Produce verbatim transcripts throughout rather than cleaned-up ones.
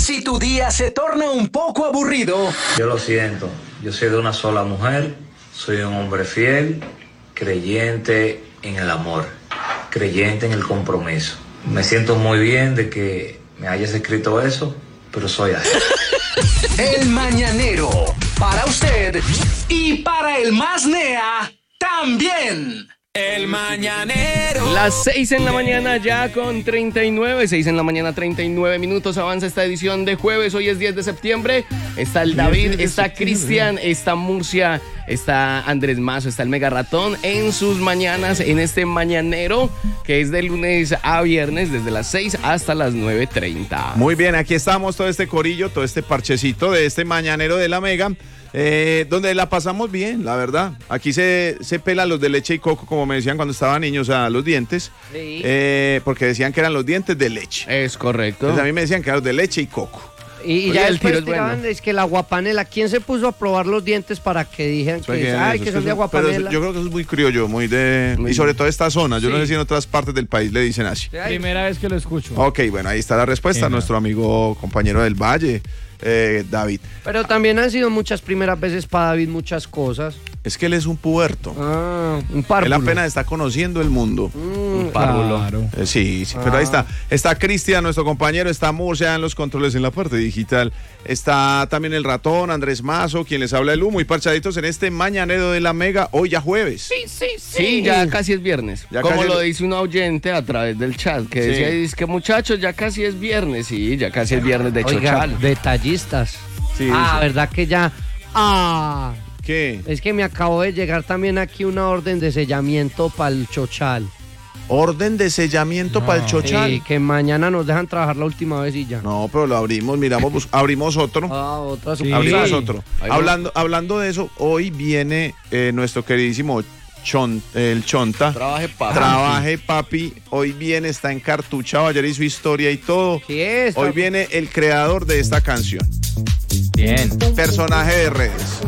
Si tu día se torna un poco aburrido, yo lo siento, yo soy de una sola mujer, soy un hombre fiel, creyente en el amor, creyente en el compromiso. Me siento muy bien de que me hayas escrito eso, pero soy así. El Mañanero, para usted y para el más nea también. El Mañanero. Las seis en la mañana ya con treinta y nueve, seis en la mañana treinta y nueve minutos, avanza esta edición de jueves, hoy es diez de septiembre, está el David, está Cristian, está Murcia, está Andrés Mazo, está el Mega Ratón en sus mañanas, en este Mañanero, que es de lunes a viernes, desde las seis hasta las nueve treinta. Muy bien, aquí estamos, todo este corillo, todo este parchecito de este Mañanero de la Mega. Eh, donde la pasamos bien, la verdad. Aquí se, se pelan los de leche y coco, como me decían cuando estaba niño, o sea, los dientes. Sí. Eh, porque decían que eran los dientes de leche. Es correcto. Entonces a mí me decían que eran los de leche y coco. Y, y ya el tiro es bueno. Es que la aguapanela, ¿quién se puso a probar los dientes para que dijeran que, que, ay, que son de aguapanela? Yo creo que eso es muy criollo, muy de... Muy y sobre todo esta zona, yo sí. No sé si en otras partes del país le dicen así. Primera vez que lo escucho. Ok, bueno, ahí está la respuesta, sí, nuestro amigo compañero del Valle. Eh, David. Pero también han sido muchas primeras veces para David muchas cosas. Es que él es un puberto. Ah, un párvulo. Él apenas está conociendo el mundo. Mm, un párvulo. Claro. Eh, sí, sí, ah. Pero ahí está. Está Cristian, nuestro compañero, está Murcia en los controles en la parte digital. Está también el ratón, Andrés Mazo, quien les habla el humo y parchaditos en este Mañanero de la Mega, hoy ya jueves. Sí, sí, sí. Sí, ya casi es viernes. Ya Como lo dice un oyente a través del chat, que sí. decía, dice que muchachos, ya casi es viernes. Sí, ya casi es viernes de Chochal. Detallistas. Sí, ah, sí. ¿Verdad que ya? Ah. ¿Qué? Es que me acabo de llegar también aquí una orden de sellamiento para el Chochal. ¿Orden de sellamiento no. para el Chochal? Sí, que mañana nos dejan trabajar la última vez y ya. No, pero lo abrimos, miramos, abrimos otro. Ah, otra. Sí. Abrimos otro. Hablando, hablando de eso, hoy viene eh, nuestro queridísimo Chon, el Chonta. Trabaje papi. Trabaje papi. Hoy viene, está encartuchado, ayer hizo historia y todo. ¿Qué es? Hoy viene el creador de esta canción. Bien. Personaje de redes.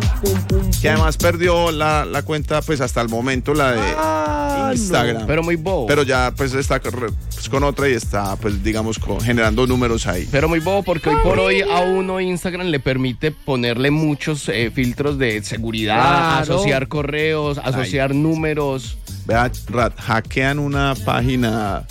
Que además perdió la, la cuenta, pues hasta el momento, la de ah, Instagram. No, pero muy bobo. Pero ya pues está pues, con otra y está, pues digamos, con, generando números ahí. Pero muy bobo porque hoy por hoy a uno Instagram le permite ponerle muchos eh, filtros de seguridad, claro. asociar correos, asociar Ay. números. Vea, Rat, hackean una página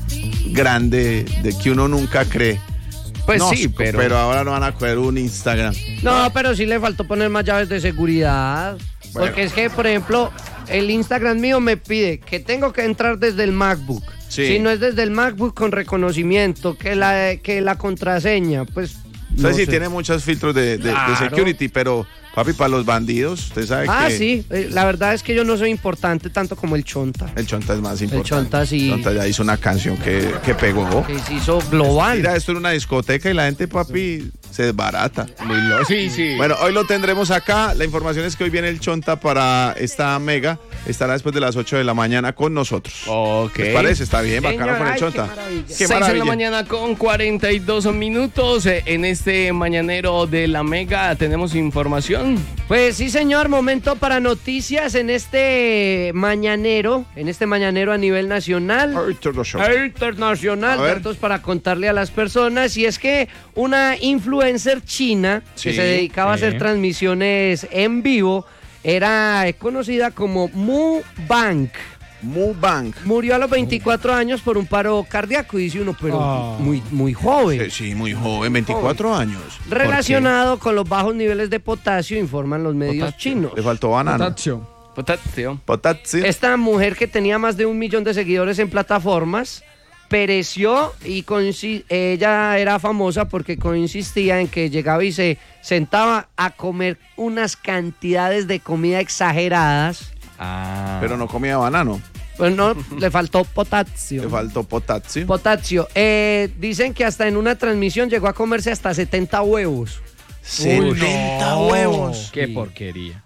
grande de que uno nunca cree. Pues no, sí, pero... pero ahora no van a coger un Instagram. No, pero sí le faltó poner más llaves de seguridad. Bueno. Porque es que, por ejemplo, el Instagram mío me pide que tengo que entrar desde el MacBook. Sí. Si no es desde el MacBook con reconocimiento, que la, que la contraseña, pues... No sé sé si tiene muchos filtros de, de, claro. de security, pero... Papi, para los bandidos, usted sabe ah, que... Ah, sí, la verdad es que yo no soy importante tanto como el Chonta. El Chonta es más importante. El Chonta sí. El Chonta ya hizo una canción que, que pegó. Que se hizo global. Mira, esto era una discoteca y la gente, papi, se desbarata. Muy loco. Sí, sí. Bueno, hoy lo tendremos acá. La información es que hoy viene el Chonta para esta Mega. Estará después de las ocho de la mañana con nosotros. Ok. ¿Les parece? Está bien, Señor, bacano con el ay, Chonta. Qué maravilla. Qué maravilla. seis de la mañana con cuarenta y dos minutos. En este Mañanero de la Mega tenemos información. Pues sí, señor, momento para noticias en este mañanero, en este mañanero a nivel nacional. Internacional. Internacional, datos para contarle a las personas. Y es que una influencer china sí, que se dedicaba sí. a hacer transmisiones en vivo era conocida como Mu Bang. Mu Bang. Murió a los veinticuatro años por un paro cardíaco, dice uno, pero oh. muy, muy joven. Sí, sí, muy joven, veinticuatro joven. años. Relacionado con los bajos niveles de potasio, informan los medios potasio. chinos. Le faltó banano. Potasio. Potasio. Potasio. Esta mujer que tenía más de un millón de seguidores en plataformas pereció y ella era famosa porque insistía en que llegaba y se sentaba a comer unas cantidades de comida exageradas. Ah. Pero no comía banano. Pues no, le faltó potasio. Le faltó potasio. Potasio. Eh, dicen que hasta en una transmisión llegó a comerse hasta setenta huevos. setenta no. huevos. Qué porquería.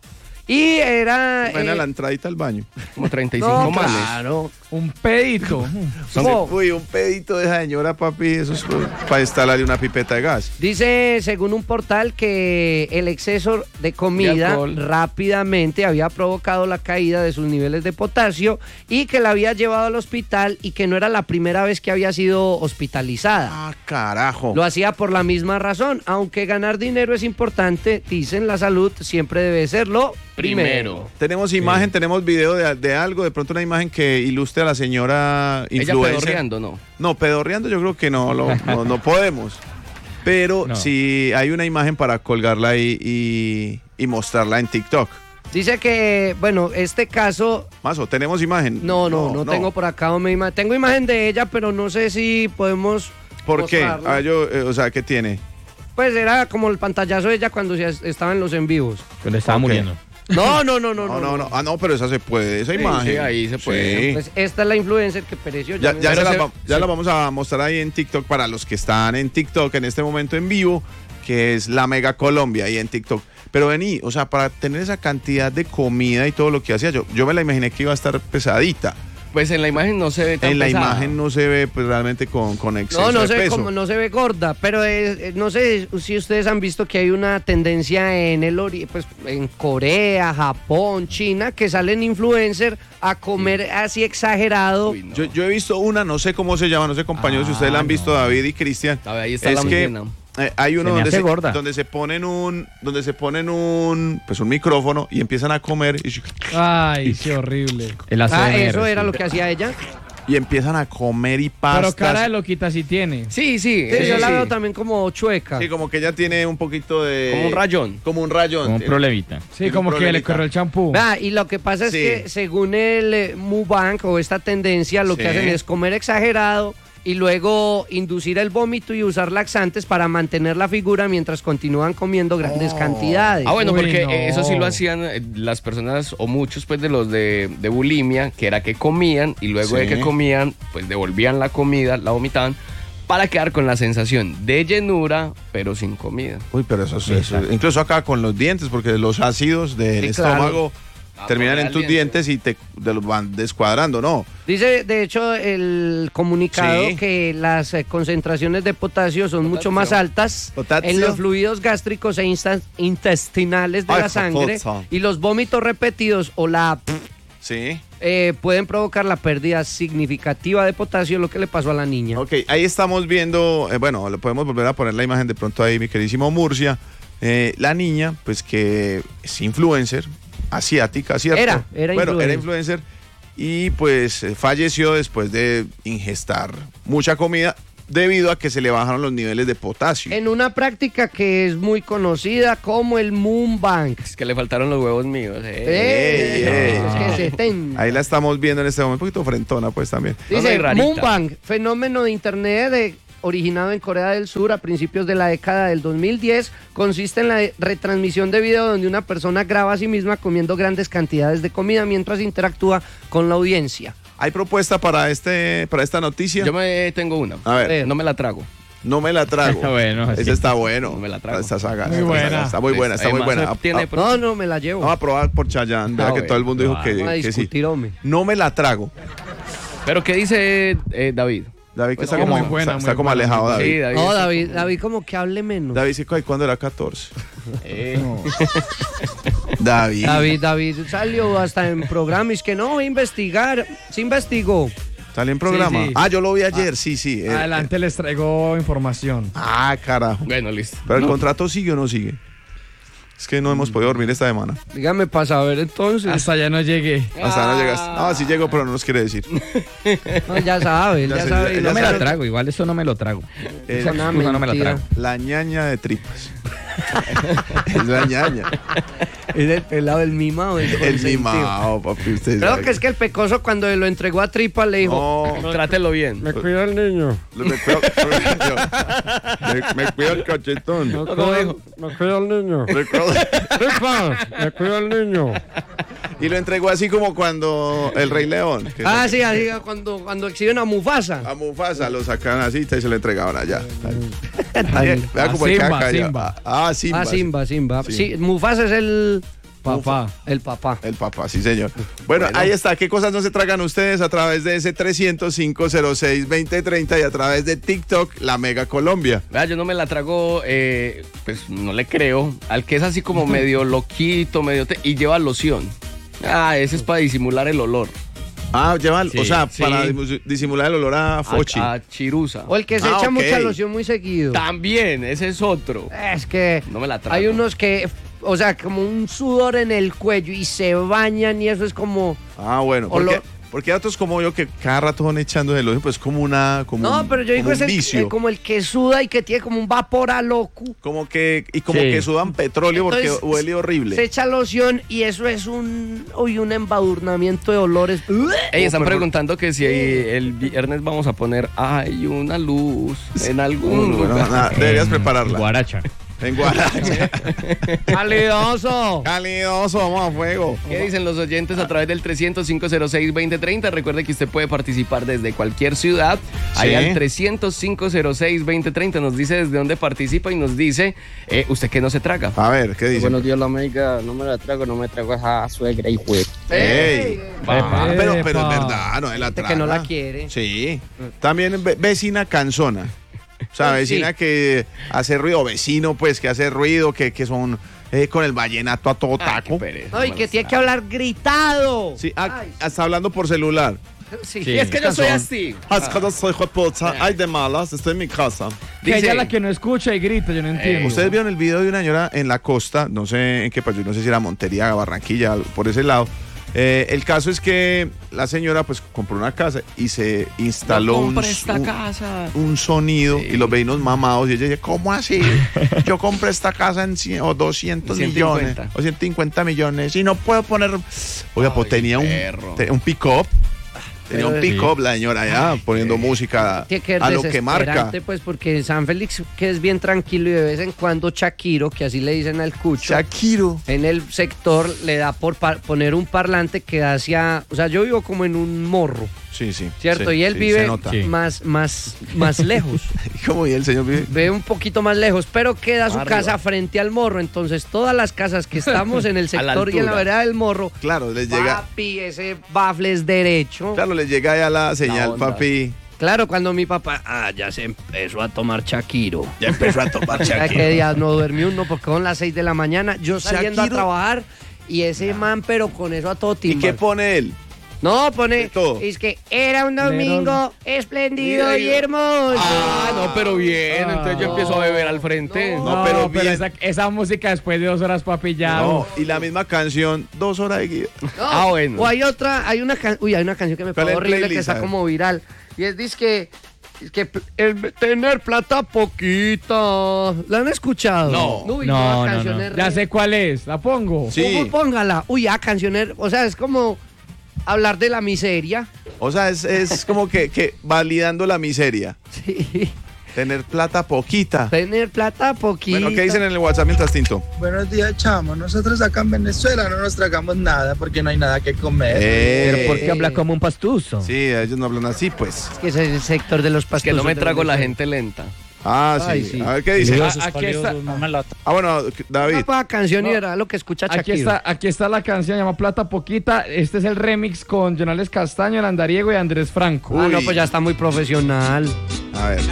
Y era... Ven a eh, la entradita al baño. Como treinta y cinco no, manes. claro. Un pedito. Como- Uy, un pedito de esa señora, papi, eso es para instalarle una pipeta de gas. Dice, según un portal, que el exceso de De comida alcohol. rápidamente había provocado la caída de sus niveles de potasio y que la había llevado al hospital y que no era la primera vez que había sido hospitalizada. Ah, carajo. Lo hacía por la misma razón. Aunque ganar dinero es importante, dicen, la salud siempre debe serlo primero. Primero. Tenemos imagen, tenemos video de, de algo, de pronto una imagen que ilustre a la señora Ella influencer. pedorreando, ¿no? No, pedorreando yo creo que no, lo- no, no podemos. Pero No. sí hay una imagen para colgarla ahí y, y mostrarla en TikTok. Dice que, bueno, este caso... Mazo, ¿tenemos imagen? No, no, no, tengo por acá una imagen. Tengo imagen de ella, pero no sé si podemos... ¿Por qué? mostrarla. Ah, yo, eh, o sea, ¿qué tiene? Pues era como el pantallazo de ella cuando se estaba en los en vivos. Que le estaba Ok. muriendo. No, no, no, no, No, no, no. Ah, no, pero esa se puede, esa Sí, imagen. sí, ahí se puede. Sí. Pues esta es la influencer que pereció. Ya, me- ya, Pero se las se- va- ya se- la vamos a mostrar ahí en TikTok para los que están en TikTok en este momento en vivo, que es la Mega Colombia ahí en TikTok. Pero vení, o sea, para tener esa cantidad de comida y todo lo que hacía, yo, yo me la imaginé que iba a estar pesadita. Pues en la imagen no se ve tan En la pesada. imagen no se ve pues realmente con, con exceso No, no de se ve peso. como no se ve gorda, pero es- eh, no sé si ustedes han visto que hay una tendencia en el ori- pues en Corea, Japón, China, que salen influencers a comer así exagerado. Uy, no. Yo, yo he visto una, no sé cómo se llama, no sé compañeros si ustedes la han visto, David y Cristian. A ver, ahí está es la que nena. eh, hay uno Se me donde hace se, gorda. donde se ponen un donde se ponen un pues un micrófono y empiezan a comer y, Ay, qué horrible. El Ah, A C M R, eso era sí. lo que hacía ella. y empiezan a comer y pastas. Pero cara de loquita sí tiene. Sí, sí. Sí, eso yo la sí. veo también como chueca. Sí, como que ella tiene un poquito de Como un rayón. como un rayón. Como un Tiene- problemita. Sí, Tiene como un que le problemita. corrió el champú. Ah, y lo que pasa es Sí. que según el eh, Mukbang o esta tendencia, lo Sí. que hacen es comer exagerado y luego inducir el vómito y usar laxantes para mantener la figura mientras continúan comiendo grandes cantidades. Ah, bueno, Uy, porque no. eh, eso sí lo hacían eh, las personas o muchos pues de los de, de bulimia, que era que comían y luego de Sí. que comían, pues devolvían la comida, la vomitaban para quedar con la sensación de llenura, pero sin comida. Uy, pero eso, es- eso es- incluso acá con los dientes, porque los ácidos del Sí, claro. estómago Ah, terminan por en el tus aliento. dientes y te, te los van descuadrando, ¿no? Dice, de hecho, el comunicado Sí. que las eh, concentraciones de potasio son mucho Potasio. más altas Potasio. en los fluidos gástricos e insta- intestinales de Ay, la sangre joder. y los vómitos repetidos o la Sí. eh, pueden provocar la pérdida significativa de potasio, lo que le pasó a la niña. Ok, ahí estamos viendo, eh, bueno, le podemos volver a poner la imagen de pronto ahí, mi queridísimo Murcia. Eh, la niña, pues que es influencer, asiática, ¿cierto? Era, era bueno, influencer. era influencer y pues eh, falleció después de ingestar mucha comida debido a que se le bajaron los niveles de potasio. En una práctica que es muy conocida como el Mukbang. Es que le faltaron los huevos míos. eh. Eh, ey. es que se ten- Ahí la estamos viendo en este momento, un poquito frentona pues también. No, no, Dice, y rarita. Mukbang, fenómeno de internet de- originado en Corea del Sur a principios de la década del dos mil diez, consiste en la retransmisión de video donde una persona graba a sí misma comiendo grandes cantidades de comida mientras interactúa con la audiencia. ¿Hay propuesta para este para esta noticia? Yo me tengo una. A ver, Eh, No me la trago. no me la trago. Bueno, Ese sí. está bueno. No me la trago. Esta saga, Muy esta buena. saga Está muy buena, está muy Además, buena. tiene Ah, No, no, me la llevo. Vamos a probar por Chayanne. Vea Ah, que bueno, todo el mundo dijo ah, que, Vamos a que sí. discutir, hombre. No me la trago. Pero ¿qué dice eh, David? David que Pues está sí, como, muy buena, está, muy está como buena. alejado, David. Sí, David. No, está David, como- David como que hable menos. David dice que cuando era catorce. Eh, David. David, David salió hasta en programa y es que no, voy a investigar. Se investigó. ¿Sale en programa? Sí, sí. Ah, yo lo vi ayer, sí, sí. eh, Adelante les traigo información. eh. Ah, carajo. Bueno, listo. Pero el contrato sigue o no sigue. Es que no hemos podido dormir esta semana. Dígame para saber entonces. Hasta allá no llegué. Hasta no llegas. Ah, sí llego, pero no nos quiere decir. No, ya sabe, él Ya ya, sé, sabe. ya- y No no me sabe- la trago, igual eso no me lo trago. Eh, Esa una excusa no me la mentira. trago. la ñaña de tripas. Es la ñaña. Es el pelado, el mimado. El, El consentido. mimado, papi. Usted Creo sabe. que es que el pecoso cuando lo entregó a Tripa le dijo, No. Trátelo bien. me cuida el niño. Me cuido, me, me cuido el cachetón. Me ¿Cómo cuida, dijo? me cuida el niño. Me cuido- Tripa, me cuida el niño. Y lo entregó así como cuando el Rey León. que Ah, sí, así cuando, cuando exhiben a Mufasa. A Mufasa lo sacaban así y se lo entregaban allá. Ay, Vea A como el Simba, caca allá. Simba. Ah, Simba. Ah, Simba, Simba. Sí. Sí, Mufasa es el, Papá. El papá. El papá, sí, señor. Bueno, ahí está. ¿Qué cosas no se tragan ustedes a través de ese trescientos, cinco cero seis, veinte treinta y a través de TikTok, La Mega Colombia? Vea, yo no me la trago, eh, pues no le creo, al que es así como medio loquito, medio... te- y lleva loción. Ah, ese es para disimular el olor. Ah, llevan, Sí, o sea, sí. para dimu- disimular el olor a Fochi. A, a chirusa. O el que se Ah, echa ok. mucha loción muy seguido. También, ese es otro. Es que No me la trago. hay unos que, o sea, como un sudor en el cuello y se bañan y eso es como... Ah, bueno, O porque, lo- porque hay otros como yo que cada rato van echando el ojo, pues como una, como No, un, pero yo digo como es un el, vicio. el- como el que suda y que tiene como un vapor a loco. Como que, y como Sí. que sudan petróleo porque Entonces, huele horrible. Se echa loción y eso es un, uy, un embadurnamiento de olores. Ey, están pero- preguntando que si el viernes vamos a poner hay una luz en algún Bueno, lugar. nada, deberías prepararla. Guaracha. En Guaracha. ¡Calidoso! Calidoso, vamos a fuego. ¿Qué dicen los oyentes a través del trescientos, cinco cero seis, veinte treinta? Recuerde que usted puede participar desde cualquier ciudad. Ahí Sí. al trescientos, cinco cero seis, veinte treinta nos dice desde dónde participa y nos dice eh, usted qué no se traga. A ver, ¿qué dice? Buenos días, la América. No me la trago, no me trago esa suegra y juez. Ey. Ah, pero, pero es Epa. verdad, no es la Gente traga. que no la quiere. Sí. También ve- vecina cansona. O sea, Sí. vecina que hace ruido, vecino pues que hace ruido, que, que son eh, con el vallenato a todo Ay, taco. qué pereza, No, y no que lo tiene que sabe. hablar gritado. Sí, ah, Ay, está hablando por celular. sí. Sí. Y es que yo soy Cansón. así. Ah, es que no soy hijo de puta. Ay, de malas, estoy en mi casa. Que Dice- ella es la que no escucha y grita, yo no entiendo. Ustedes vieron el video de una señora en la costa, no sé en qué país, no sé si era Montería, Barranquilla, por ese lado. Eh, el caso es que la señora pues compró una casa y se instaló Yo un, compré esta un- casa. un sonido Sí. y los vecinos mamados y ella dice, ¿cómo así? Yo compré esta casa en cien, o doscientos ciento millones cincuenta. o ciento cincuenta millones y no puedo poner... Oiga, pues Ay, tenía un, perro. te- un pick-up. Tenía Pero- un pick-up la señora allá poniendo música Tiene que ver a lo que marca. desesperante, pues, porque San Félix, que es bien tranquilo y de vez en cuando Shakiro, que así le dicen al cucho, Shakiro. en el sector le da por par- poner un parlante que da hacia, o sea, yo vivo como en un morro, Sí, sí. ¿cierto? sí, y él sí, vive se nota. Sí. más, más, más lejos, ¿Cómo y el señor vive? ve un poquito más lejos, pero queda su Arriba. casa frente al morro, entonces todas las casas que estamos en el A la sector y en la altura. vereda del morro, Claro, les llega... papi, ese bafle es derecho. Claro, les llega ya la señal, onda. papi. Claro, cuando mi papá, ah, ya se empezó a tomar Shakiro. Ya empezó a tomar Ya que días no durmió uno porque son las seis de la mañana, yo saliendo Shakiro. a trabajar y ese man, pero con eso a todo ¿Y timba. qué pone él? No, pone, De todo. es que era un domingo espléndido y hermoso. Ah, no, pero bien. Entonces yo empiezo a beber al frente. No. No, pero bien. esa, esa música después de dos horas, papi, ya. No, uf. y la misma canción, dos horas de guía. No, Ah, bueno. O hay otra, hay una, can- uy, hay una canción que me ¿Cuál parece es el horrible que playlist? está A ver. como viral. Y es disque, es que pl- el tener plata poquita. ¿La han escuchado? No. Uy, No, la no, canción no. es Ya re- sé cuál es, la pongo. Sí. Uy, póngala. Uy, ya, canciones, o sea, es como hablar de la miseria. O sea, es, es como que, que validando la miseria. Sí. Tener plata poquita. Tener plata poquita. Bueno, ¿qué dicen en el WhatsApp mientras tinto? Buenos días, chamo. Nosotros acá en Venezuela no nos tragamos nada porque no hay nada que comer. Eh, Pero ¿por qué habla como un pastuso? Sí, ellos no hablan así, pues. Es que ese es el sector de los Es pastores. que no me trago la gente lenta. Ah, sí. Ay, sí. A ver qué dice. Ah, aquí está, Ah, bueno, David. Una canción y No. era lo que escucha aquí, Shakiro. está, aquí está la canción, se llama Plata Poquita. Este es el remix con Jonales Castaño, el Andariego y Andrés Franco. Ah, no, Uy. pues ya está muy profesional. A ver,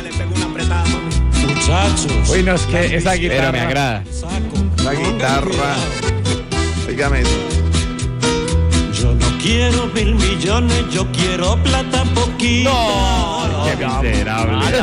Muchachos, Uy, no, es que esa guitarra me agrada. la guitarra. Óigame eso. Yo no quiero mil millones, yo quiero plata poquita. Qué miserable.